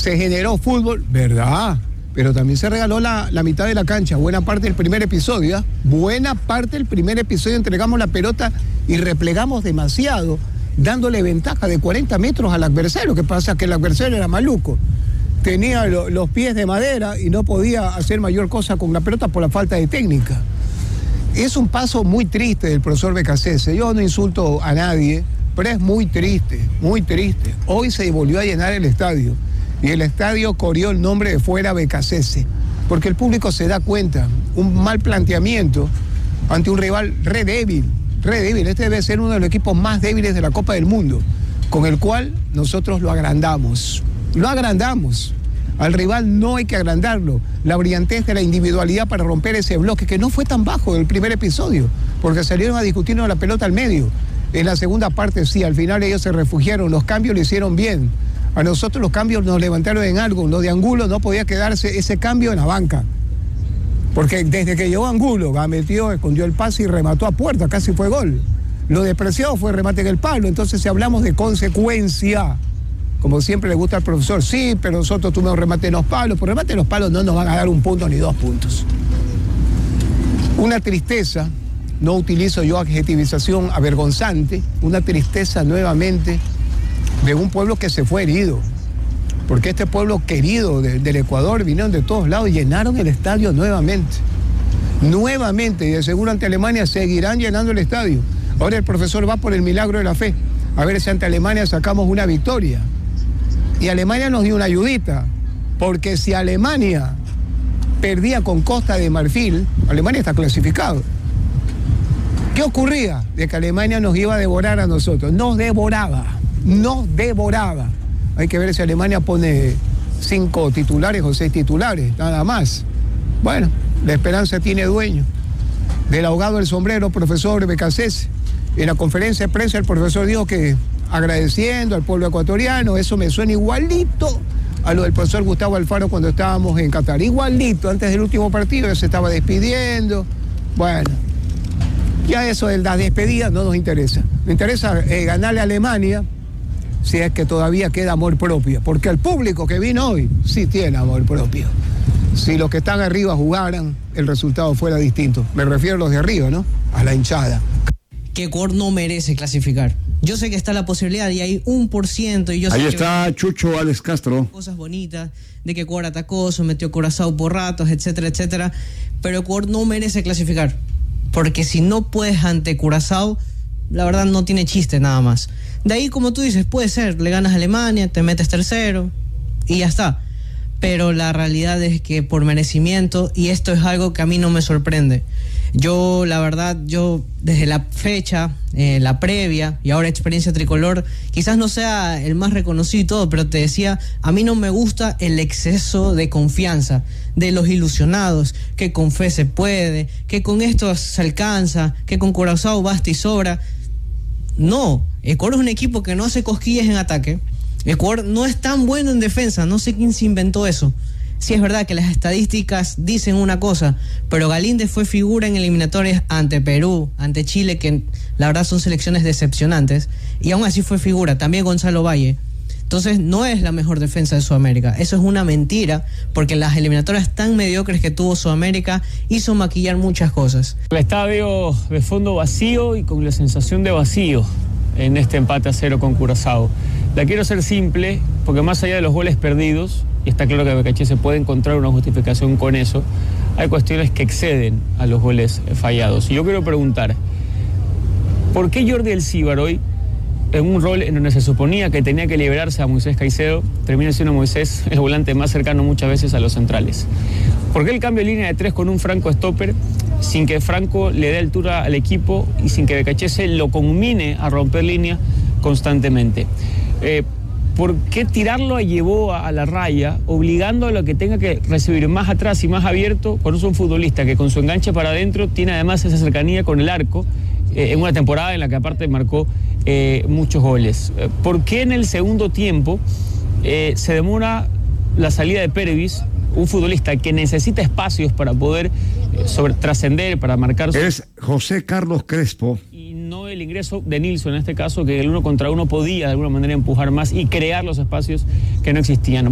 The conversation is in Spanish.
se generó fútbol, ¿verdad? Pero también se regaló la mitad de la cancha, buena parte del primer episodio, ¿eh? Buena parte del primer episodio entregamos la pelota y replegamos demasiado, dándole ventaja de 40 metros al adversario. Lo que pasa es que el adversario era maluco, tenía los pies de madera y no podía hacer mayor cosa con la pelota por la falta de técnica. Es un paso muy triste del profesor Beccacece. Yo no insulto a nadie, pero es muy triste, muy triste. Hoy se volvió a llenar el estadio y el estadio corrió el nombre de fuera Beccacece, porque el público se da cuenta, un mal planteamiento ante un rival re débil. Este debe ser uno de los equipos más débiles de la Copa del Mundo, con el cual nosotros lo agrandamos. Al rival no hay que agrandarlo. La brillantez de la individualidad para romper ese bloque, que no fue tan bajo en el primer episodio, porque salieron a discutirnos la pelota al medio. En la segunda parte sí, al final ellos se refugiaron, los cambios lo hicieron bien. A nosotros los cambios nos levantaron en algo. Lo de Angulo no podía quedarse ese cambio en la banca, porque desde que llegó Angulo, metió, escondió el pase y remató a puerta, casi fue gol. Lo de Preciado fue remate en el palo. Entonces si hablamos de consecuencia, como siempre le gusta al profesor, sí, pero nosotros tuvimos remate en los palos. Por remate en los palos no nos van a dar 1 punto ni 2 puntos. Una tristeza, no utilizo yo adjetivización avergonzante, una tristeza nuevamente de un pueblo que se fue herido. Porque este pueblo querido del Ecuador vinieron de todos lados y llenaron el estadio nuevamente. Nuevamente, y de seguro ante Alemania seguirán llenando el estadio. Ahora el profesor va por el milagro de la fe. A ver si ante Alemania sacamos una victoria. Y Alemania nos dio una ayudita, porque si Alemania perdía con Costa de Marfil, Alemania está clasificado. ¿Qué ocurría? De que Alemania nos iba a devorar a nosotros. Nos devoraba. Hay que ver si Alemania pone 5 titulares o 6 titulares, nada más. Bueno, la esperanza tiene dueño. Del ahogado del sombrero, profesor Beccacece. En la conferencia de prensa el profesor dijo que agradeciendo al pueblo ecuatoriano, eso me suena igualito a lo del profesor Gustavo Alfaro cuando estábamos en Qatar. Igualito, antes del último partido ya se estaba despidiendo. Bueno, ya eso de las despedidas no nos interesa. Nos interesa ganarle a Alemania, si es que todavía queda amor propio, porque el público que vino hoy sí tiene amor propio. Si los que están arriba jugaran, el resultado fuera distinto. Me refiero a los de arriba, ¿no? A la hinchada. Que Ecuador no merece clasificar. Yo sé que está la posibilidad y hay 1%, y yo sé ahí que está Chucho Alex Castro. Cosas bonitas de que Ecuador atacó, sometió a Curazao por ratos, etcétera, etcétera. Pero Ecuador no merece clasificar, porque si no puedes ante Curazao, la verdad no tiene chiste nada más. De ahí, como tú dices, puede ser, le ganas a Alemania, te metes tercero y ya está. Pero la realidad es que por merecimiento, y esto es algo que a mí no me sorprende. Yo, la verdad, desde la fecha, la previa y ahora experiencia tricolor, quizás no sea el más reconocido y todo, pero te decía, a mí no me gusta el exceso de confianza de los ilusionados, que con fe se puede, que con esto se alcanza, que con Curazao basta y sobra. No, Ecuador es un equipo que no hace cosquillas en ataque. Ecuador no es tan bueno en defensa, no sé quién se inventó eso. Sí es verdad que las estadísticas dicen una cosa, pero Galíndez fue figura en eliminatorias ante Perú, ante Chile, que la verdad son selecciones decepcionantes, y aún así fue figura, también Gonzalo Valle. Entonces no es la mejor defensa de Sudamérica, eso es una mentira, porque las eliminatorias tan mediocres que tuvo Sudamérica hizo maquillar muchas cosas. El estadio de fondo vacío y con la sensación de vacío en este empate a 0 con Curazao. La quiero hacer simple, porque más allá de los goles perdidos, y está claro que Beccacece puede encontrar una justificación con eso, hay cuestiones que exceden a los goles fallados. Y yo quiero preguntar, ¿por qué Jordi Alcibar hoy, en un rol en donde se suponía que tenía que liberarse a Moisés Caicedo, termina siendo Moisés el volante más cercano muchas veces a los centrales? ¿Por qué el cambio de línea de 3 con un Franco stopper, sin que Franco le dé altura al equipo y sin que Beccacece lo conmine a romper línea constantemente? ¿Por qué tirarlo llevó a la raya, obligándolo a que tenga que recibir más atrás y más abierto, cuando es un futbolista que con su enganche para adentro tiene además esa cercanía con el arco, en una temporada en la que aparte marcó muchos goles? ¿Por qué en el segundo tiempo se demora la salida de Pervis, un futbolista que necesita espacios para poder trascender, para marcar? Es José Carlos Crespo. Y no el ingreso de Nilsson en este caso, que el 1 contra 1 podía de alguna manera empujar más y crear los espacios que no existían.